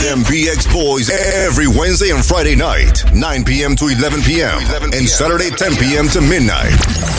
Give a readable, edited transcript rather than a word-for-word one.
Them BX Boys every Wednesday and Friday night, 9 p.m. to 11 p.m. and Saturday 10 p.m. to midnight.